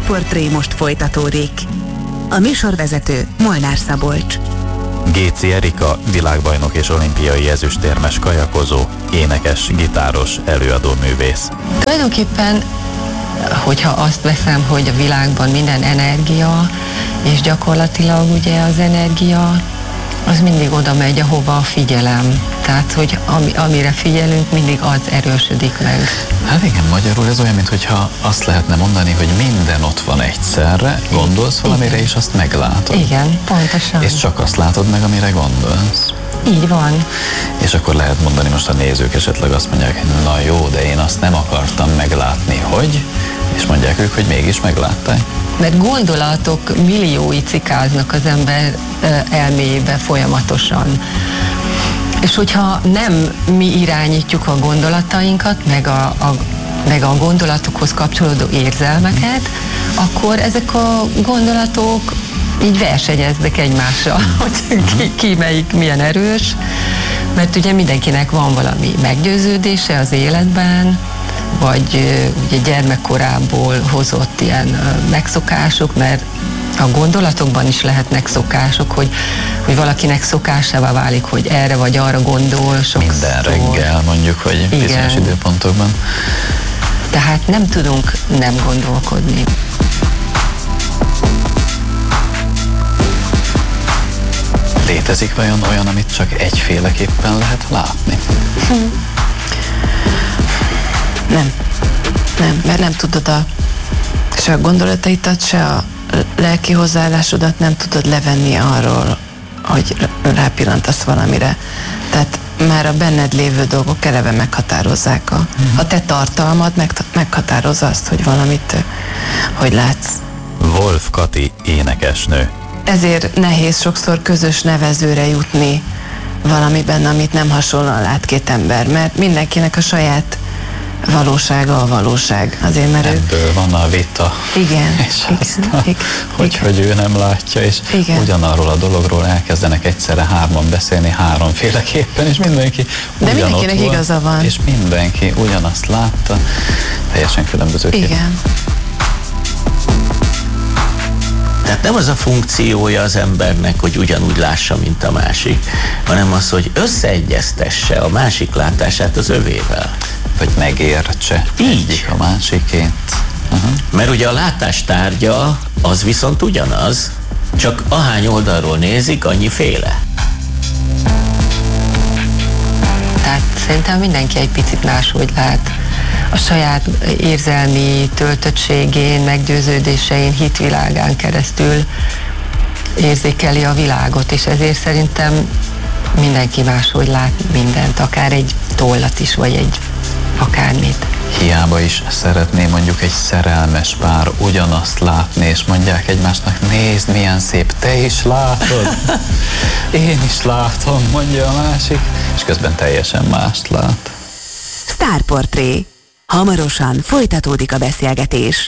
Sztárportré most folytatódik. A műsorvezető Molnár Szabolcs. Géci Erika, világbajnok és olimpiai ezüstérmes kajakozó, énekes, gitáros, előadóművész. Tulajdonképpen, hogyha azt veszem, hogy a világban minden energia, és gyakorlatilag ugye az energia, az mindig oda megy, ahova a figyelem. Tehát, hogy amire figyelünk, mindig az erősödik meg. Hát igen, magyarul ez olyan, mintha azt lehetne mondani, hogy minden ott van egyszerre, gondolsz valamire, és azt meglátod. Igen, pontosan. És csak azt látod meg, amire gondolsz. Így van. És akkor lehet mondani, most a nézők esetleg azt mondják, hogy na jó, de én azt nem akartam meglátni, hogy? És mondják ők, hogy mégis meglátták. Mert gondolatok milliói cikáznak az ember elméjébe folyamatosan. És hogyha nem mi irányítjuk a gondolatainkat, meg a gondolatokhoz kapcsolódó érzelmeket, akkor ezek a gondolatok így versenyeznek egymással, hogy ki melyik milyen erős, mert ugye mindenkinek van valami meggyőződése az életben, vagy ugye gyermekkorából hozott ilyen megszokások, mert a gondolatokban is lehetnek szokások, hogy valakinek szokásává válik, hogy erre vagy arra gondol sokszor. Minden reggel mondjuk, vagy bizonyos időpontokban. Tehát nem tudunk nem gondolkodni. Létezik vajon olyan, amit csak egyféleképpen lehet látni? Nem, mert nem tudod se a gondolataidat, se a lelki hozzáállásodat nem tudod levenni arról, hogy rápillantasz valamire. Tehát már a benned lévő dolgok eleve meghatározzák a te tartalmad, meghatározza azt, hogy valamit, hogy látsz. Wolf Kati, énekesnő. Ezért nehéz sokszor közös nevezőre jutni valamiben, amit nem hasonlóan lát két ember, mert mindenkinek a saját valósága a valóság. Azért, mert ebből van a vita. Igen. És aztán, hogy ő nem látja, és ugyanarról a dologról elkezdenek egyszerre hárman beszélni háromféleképpen, és mindenki de mindenkinek igaza van. És mindenki ugyanazt látta, teljesen különbözőképpen. Igen. Tehát nem az a funkciója az embernek, hogy ugyanúgy lássa, mint a másik, hanem az, hogy összeegyeztesse a másik látását az övével. Vagy megértse egyik a másikét. Mert ugye a látás tárgya az viszont ugyanaz, csak ahány oldalról nézik, annyiféle. Tehát szerintem mindenki egy picit máshogy lát. A saját érzelmi töltöttségén, meggyőződésein, hitvilágán keresztül érzékeli a világot, és ezért szerintem mindenki máshogy lát mindent, akár egy tollat is, vagy egy akármit. Hiába is szeretné mondjuk egy szerelmes pár ugyanazt látni, és mondják egymásnak, nézd milyen szép, te is látod, én is látom, mondja a másik, és közben teljesen mást lát. Sztárportré. Hamarosan folytatódik a beszélgetés.